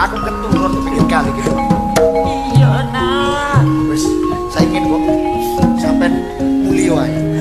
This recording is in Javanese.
aku keturun kepingin kali gitu. Iya nak. Wis saiki kok sampean mulya ae.